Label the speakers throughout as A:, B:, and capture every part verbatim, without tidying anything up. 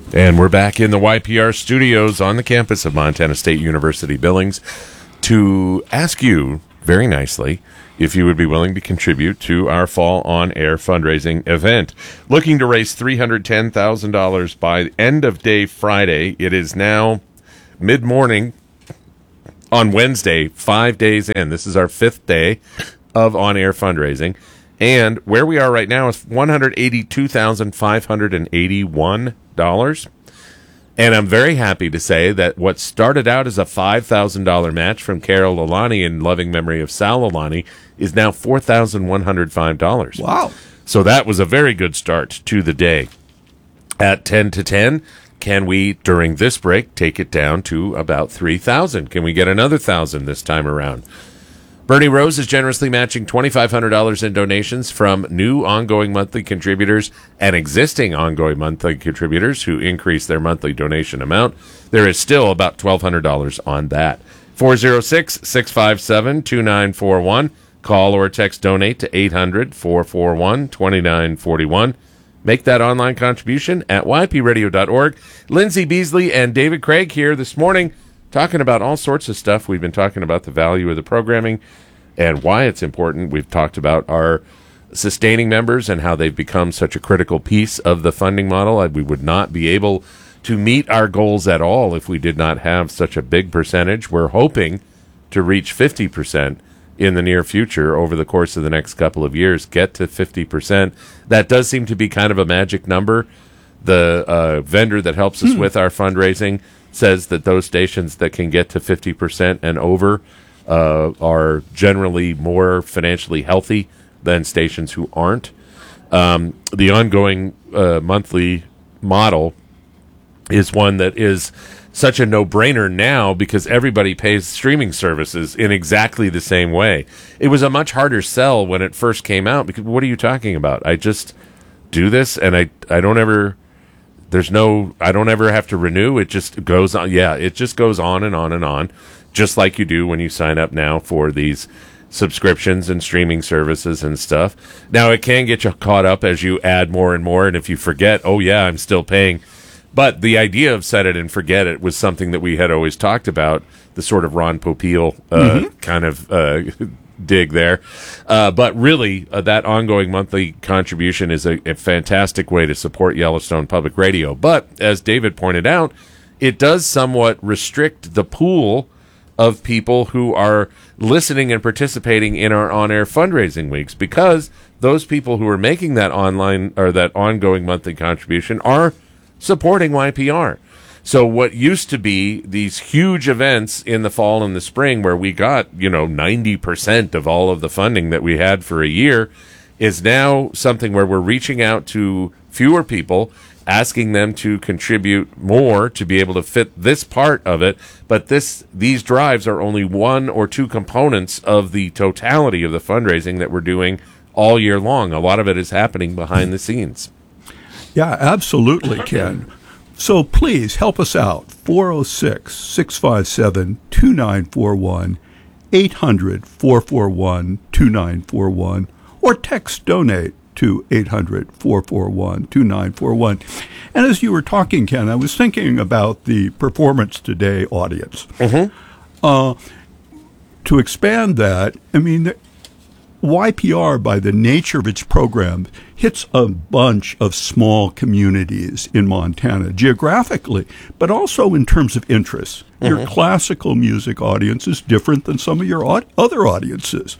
A: And we're back in the Y P R studios on the campus of Montana State University Billings to ask you very nicely if you would be willing to contribute to our Fall On Air fundraising event. Looking to raise three hundred ten thousand dollars by the end of day Friday. It is now mid-morning on Wednesday, five days in. This is our fifth day of on-air fundraising. And where we are right now is one hundred eighty-two thousand five hundred eighty-one dollars. And I'm very happy to say that what started out as a five thousand dollars match from Carol Lalani in loving memory of Sal Lalani is now four thousand one hundred five dollars.
B: Wow.
A: So that was a very good start to the day. At ten to ten, can we, during this break, take it down to about three thousand dollars? Can we get another one thousand dollars this time around? Bernie Rose is generously matching twenty-five hundred dollars in donations from new ongoing monthly contributors and existing ongoing monthly contributors who increase their monthly donation amount. There is still about twelve hundred dollars on that. four oh six, six five seven, two nine four one. Call or text donate to eight hundred, four four one, two nine four one. Make that online contribution at y p radio dot org. Lindsay Beasley and David Craig here this morning, talking about all sorts of stuff. We've been talking about the value of the programming and why it's important. We've talked about our sustaining members and how they've become such a critical piece of the funding model. We would not be able to meet our goals at all if we did not have such a big percentage. We're hoping to reach fifty percent in the near future over the course of the next couple of years, get to fifty percent. That does seem to be kind of a magic number. The uh, vendor that helps us hmm. with our fundraising says that those stations that can get to fifty percent and over uh, are generally more financially healthy than stations who aren't. Um, the ongoing uh, monthly model is one that is such a no-brainer now because everybody pays streaming services in exactly the same way. It was a much harder sell when it first came out because what are you talking about? I just do this and I, I don't ever... There's no, I don't ever have to renew. It just goes on. Yeah, it just goes on and on and on, just like you do when you sign up now for these subscriptions and streaming services and stuff. Now, it can get you caught up as you add more and more, and if you forget, oh, yeah, I'm still paying. But the idea of set it and forget it was something that we had always talked about, the sort of Ron Popeil uh, mm-hmm. kind of uh dig there. Uh, but really, uh, that ongoing monthly contribution is a, a fantastic way to support Yellowstone Public Radio. But, as David pointed out, it does somewhat restrict the pool of people who are listening and participating in our on-air fundraising weeks because those people who are making that online or that ongoing monthly contribution are supporting Y P R. So what used to be these huge events in the fall and the spring where we got, you know, ninety percent of all of the funding that we had for a year is now something where we're reaching out to fewer people, asking them to contribute more to be able to fit this part of it. But this these drives are only one or two components of the totality of the fundraising that we're doing all year long. A lot of it is happening behind the scenes.
B: Yeah, absolutely, Ken. So please help us out. four oh six, six five seven, two nine four one, eight hundred, four four one, two nine four one, or text donate to eight hundred, four four one, two nine four one. And as you were talking, Ken, I was thinking about the Performance Today audience. Mm-hmm. Uh, to expand that, I mean, Y P R, by the nature of its programs, hits a bunch of small communities in Montana, geographically, but also in terms of interests. Mm-hmm. Your classical music audience is different than some of your au- other audiences.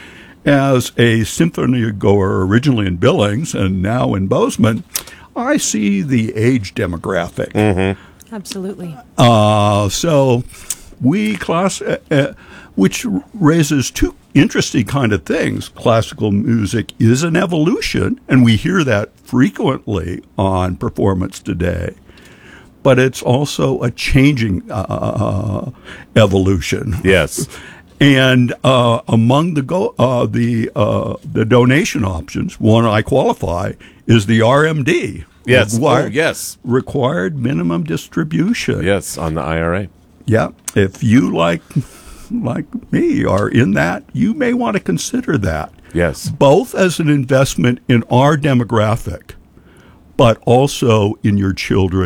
B: As a symphony goer originally in Billings and now in Bozeman, I see the age demographic.
C: Mm-hmm. Absolutely.
B: Uh, so we class, uh, uh, which raises two interesting kind of things. Classical music is an evolution, and we hear that frequently on Performance Today. But it's also a changing uh, evolution.
A: Yes.
B: And uh, among the go- uh, the uh, the donation options, one I qualify is the R M D.
A: Yes.
B: Required,
A: oh, yes.
B: Required minimum distribution.
A: Yes, on the I R A.
B: Yeah. If you like like me are in that, you may want to consider that.
A: Yes.
B: Both as an investment in our demographic, but also in your children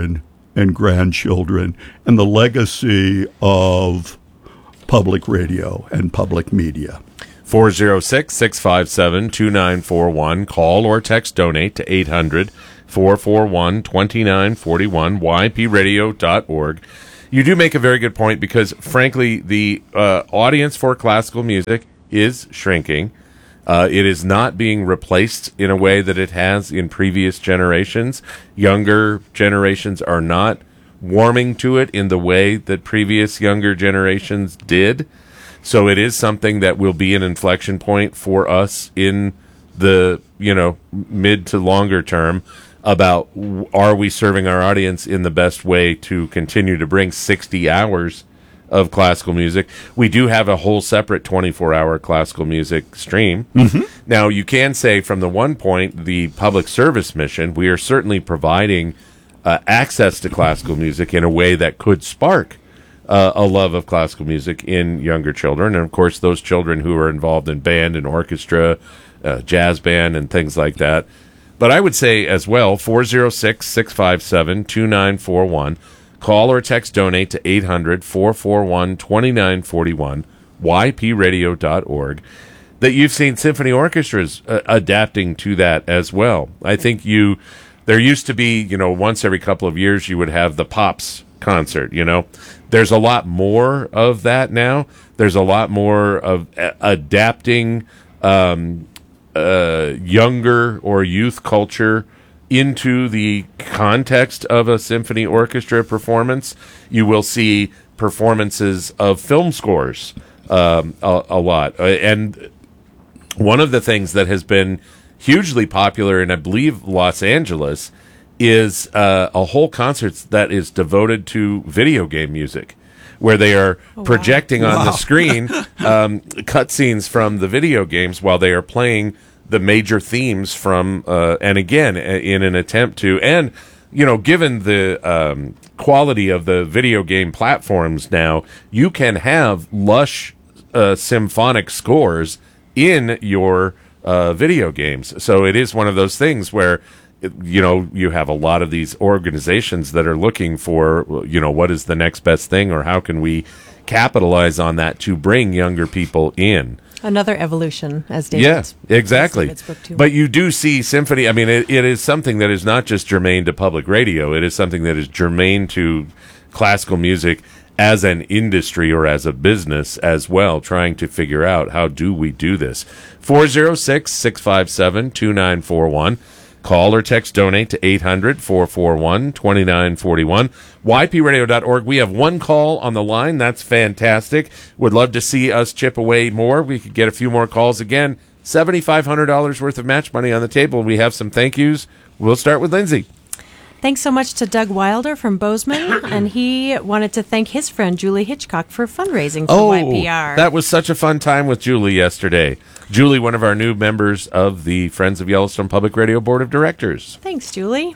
B: and grandchildren and the legacy of public radio and public media.
A: four oh six, six five seven, two nine four one. Call or text donate to eight hundred, four four one, two nine four one, y p radio dot org. You do make a very good point because, frankly, the uh, audience for classical music is shrinking. Uh, it is not being replaced in a way that it has in previous generations. Younger generations are not warming to it in the way that previous younger generations did. So it is something that will be an inflection point for us in the, you know, mid to longer term about are we serving our audience in the best way to continue to bring sixty hours of classical music. We do have a whole separate twenty-four hour classical music stream. Mm-hmm. Now, you can say from the one point, the public service mission, we are certainly providing uh, access to classical music in a way that could spark uh, a love of classical music in younger children. And, of course, those children who are involved in band and orchestra, uh, jazz band, and things like that. But I would say as well, four oh six, six five seven, two nine four one. Call or text donate to eight hundred, four four one, two nine four one, y p radio dot org. That you've seen symphony orchestras uh, adapting to that as well. I think you, there used to be, you know, once every couple of years you would have the Pops concert, you know. There's a lot more of that now. There's a lot more of a- adapting um, uh, younger or youth culture into the context of a symphony orchestra performance. You will see performances of film scores um, a, a lot. Uh, and one of the things that has been hugely popular in, I believe, Los Angeles is uh, a whole concert that is devoted to video game music, where they are oh, projecting wow. on wow. the screen um, cutscenes from the video games while they are playing the major themes from, uh, and again, in an attempt to, and, you know, given the um, quality of the video game platforms now, you can have lush uh, symphonic scores in your uh, video games. So it is one of those things where, you know, you have a lot of these organizations that are looking for, you know, what is the next best thing, or how can we capitalize on that to bring younger people in.
C: Another evolution, as David.
A: Yes, yeah, exactly. But you do see symphony. I mean, it, it is something that is not just germane to public radio. It is something that is germane to classical music as an industry or as a business as well, trying to figure out how do we do this. four oh six, six five seven, two nine four one. Call or text donate to eight hundred, four four one, two nine four one, y p radio dot org. We have one call on the line. That's fantastic. Would love to see us chip away more. We could get a few more calls. Again, seven thousand five hundred dollars worth of match money on the table. We have some thank yous. We'll start with Lindsay.
C: Thanks so much to Doug Wilder from Bozeman, and he wanted to thank his friend Julie Hitchcock for fundraising for
A: oh,
C: Y P R.
A: That was such a fun time with Julie yesterday. Julie, one of our new members of the Friends of Yellowstone Public Radio Board of Directors.
C: Thanks, Julie.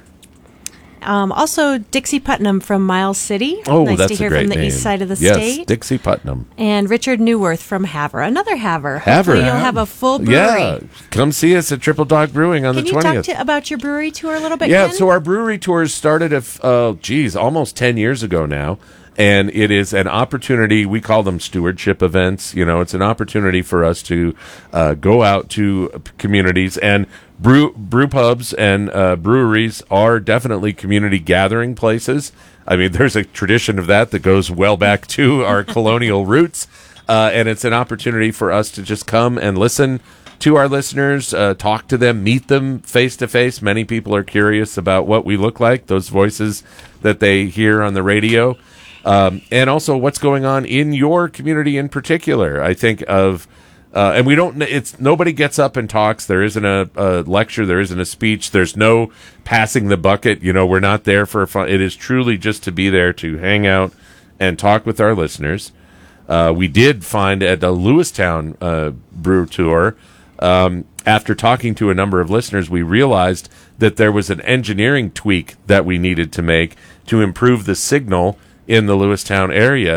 C: Um, also, Dixie Putnam from Miles City.
A: Oh,
C: nice
A: that's
C: to hear
A: a great
C: from the
A: name.
C: east side of the
A: yes,
C: state.
A: Yes, Dixie Putnam.
C: And Richard Newworth from Havre, another Havre.
A: Havre.
C: Hopefully you'll have a full brewery.
A: Yeah, come see us at Triple Dog Brewing on
C: Can
A: the twentieth.
C: Can you talk to, about your brewery tour a little bit,
A: Yeah,
C: Ken?
A: so our brewery tours started, at, uh, geez, almost ten years ago now. And it is an opportunity, we call them stewardship events. You know, it's an opportunity for us to uh, go out to communities. And brew, brew pubs and uh, breweries are definitely community gathering places. I mean, there's a tradition of that that goes well back to our colonial roots. Uh, and it's an opportunity for us to just come and listen to our listeners, uh, talk to them, meet them face to face. Many people are curious about what we look like, those voices that they hear on the radio. Um, and also what's going on in your community in particular. I think of, uh, and we don't, it's, nobody gets up and talks. There isn't a, a lecture. There isn't a speech. There's no passing the bucket. You know, we're not there for fun. It is truly just to be there to hang out and talk with our listeners. Uh, we did find at a Lewistown, uh, brew tour, um, after talking to a number of listeners, we realized that there was an engineering tweak that we needed to make to improve the signal in the Lewistown area,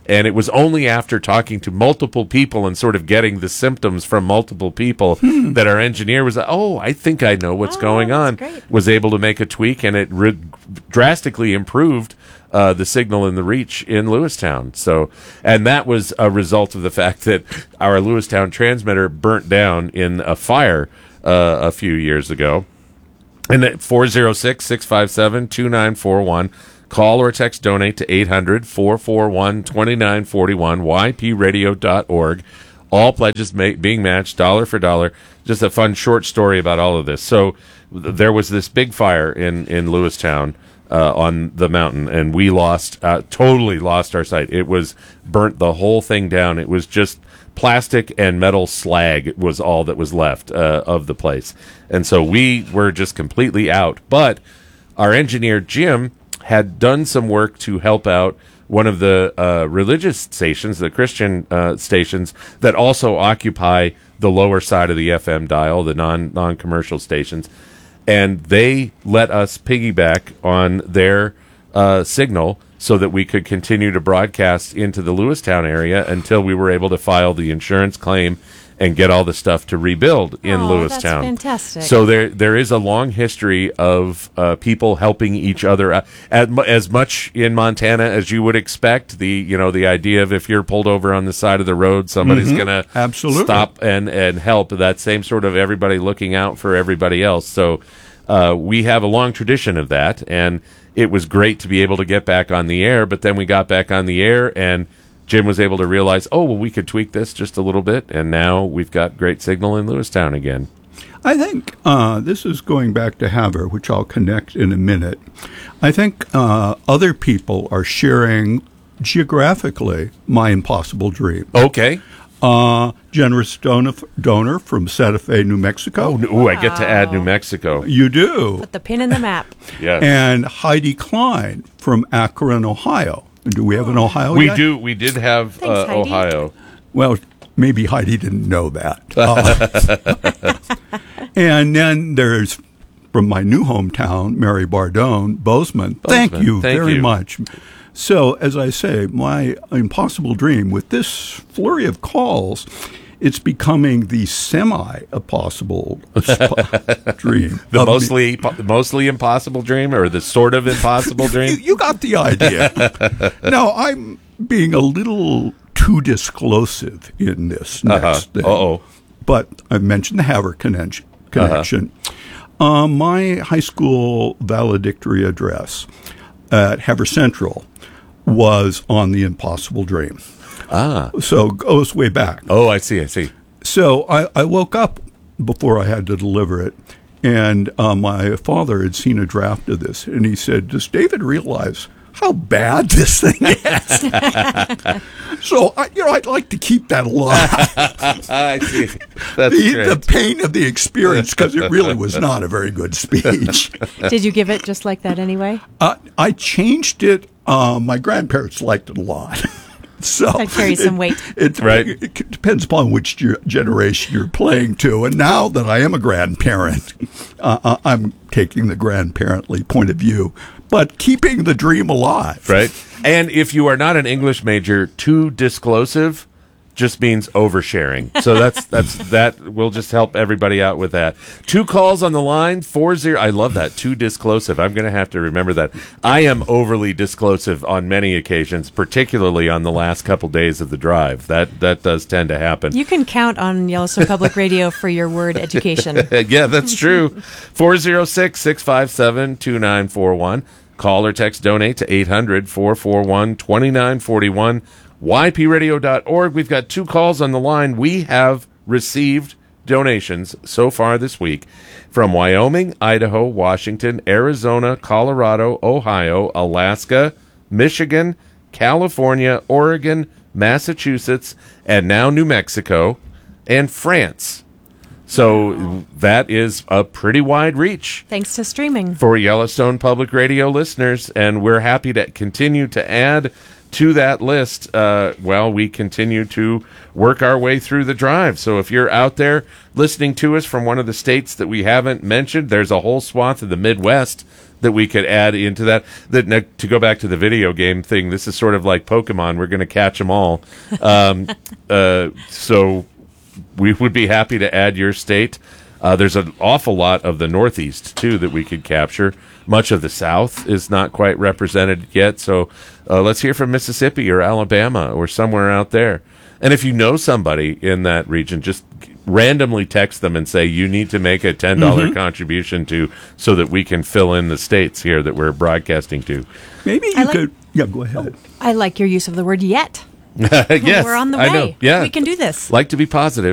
A: And it was only after talking to multiple people and sort of getting the symptoms from multiple people that our engineer was like, oh, I think I know what's
C: Oh,
A: going
C: that's
A: on.
C: great.
A: Was able to make a tweak, and it re- drastically improved uh, the signal and the reach in Lewistown. So, and that was a result of the fact that our Lewistown transmitter burnt down in a fire uh, a few years ago. And at four oh six, six five seven, two nine four one, call or text donate to eight hundred, four four one, two nine four one, y p radio dot org. All pledges ma- being matched dollar for dollar. Just a fun short story about all of this. So th- there was this big fire in, in Lewistown uh, on the mountain, and we lost, uh, totally lost our sight. It was burnt the whole thing down. It was just plastic and metal slag was all that was left uh, of the place. And so we were just completely out. But our engineer, Jim, had done some work to help out one of the uh, religious stations, the Christian uh, stations, that also occupy the lower side of the F M dial, the non, non-commercial stations. And they let us piggyback on their uh, signal so that we could continue to broadcast into the Lewistown area until we were able to file the insurance claim and get all the stuff to rebuild in
C: Oh,
A: Lewistown.
C: that's fantastic.
A: So there there is a long history of uh, people helping each other out. As, mu- as much in Montana as you would expect. The you know the idea of if you're pulled over on the side of the road, somebody's
B: Mhm.
A: going to
B: Absolutely.
A: stop and and help. That same sort of everybody looking out for everybody else. So uh, we have a long tradition of that, and it was great to be able to get back on the air. But then we got back on the air, and Jim was able to realize, oh, well, we could tweak this just a little bit, and now we've got great signal in Lewistown again.
B: I think uh, this is going back to Haver, which I'll connect in a minute. I think uh, other people are sharing geographically my impossible dream.
A: Okay.
B: Uh, generous donor, donor from Santa Fe, New Mexico.
A: Oh, ooh, I get to add New Mexico.
B: You do.
C: Put the pin in the map.
A: Yes.
B: And Heidi Klein from Akron, Ohio. Do we have an Ohio
A: we
B: yet?
A: do. We did have
C: Thanks,
A: uh,
C: Heidi.
A: Ohio.
B: Well, maybe Heidi didn't know that. Uh, and then there's from my new hometown, Mary Bardone, Bozeman. Thank
A: Bozeman,
B: you
A: thank
B: very
A: you.
B: much. So, as I say, my impossible dream with this flurry of calls, it's becoming the semi-impossible sp- dream.
A: The
B: of me-
A: mostly po- mostly impossible dream, or the sort of impossible
B: you,
A: dream?
B: you got the idea. No, I'm being a little too disclosive in this next
A: Uh-huh.
B: thing.
A: Uh-oh.
B: But I've mentioned the Haver connection. connection. Uh, my high school valedictory address at Haver Central was on the impossible dream.
A: Ah.
B: So it goes way back.
A: Oh, I see. I see.
B: So I, I woke up before I had to deliver it, and uh, my father had seen a draft of this, and he said, "Does David realize how bad this thing is?" So I, you know, I'd like to keep that alive.
A: I see. That's
B: the,
A: great.
B: the pain of the experience, because it really was not a very good speech.
C: Did you give it just like that anyway?
B: Uh, I changed it. Uh, my grandparents liked it a lot. So
C: That carries some weight.
B: It,
A: Right.
B: it, it depends upon which ge- generation you're playing to. And now that I am a grandparent, uh, uh, I'm taking the grandparently point of view, but keeping the dream alive.
A: Right. And if you are not an English major, too disclosive just means oversharing. So that's that's that will just help everybody out with that. Two calls on the line, four zero. I love that. Too disclosive. I'm going to have to remember that. I am overly disclosive on many occasions, particularly on the last couple days of the drive. That that does tend to happen.
C: You can count on Yellowstone Public Radio for your word education.
A: Yeah, that's true. four oh six, six five seven, two nine four one. Call or text donate to eight hundred, four four one, two nine four one. y p radio dot org. We've got two calls on the line. We have received donations so far this week from Wyoming, Idaho, Washington, Arizona, Colorado, Ohio, Alaska, Michigan, California, Oregon, Massachusetts, and now New Mexico, and France. So that is a pretty wide reach
C: Thanks to streaming.
A: for Yellowstone Public Radio listeners, and we're happy to continue to add to that list uh, while we continue to work our way through the drive. So if you're out there listening to us from one of the states that we haven't mentioned, there's a whole swath of the Midwest that we could add into that. That to go back to the video game thing, this is sort of like Pokemon. We're going to catch them all. Um, uh, so we would be happy to add your state. Uh, there's an awful lot of the Northeast, too, that we could capture. Much of the South is not quite represented yet. So uh, let's hear from Mississippi or Alabama or somewhere out there. And if you know somebody in that region, just randomly text them and say, you need to make a ten dollars mm-hmm. contribution to so that we can fill in the states here that we're broadcasting to.
B: Maybe you
C: like,
B: could. Yeah, go ahead.
C: I like your use of the word yet.
A: Yes.
C: We're on the
A: I
C: way.
A: know. Yeah.
C: We can do this.
A: Like to be positive.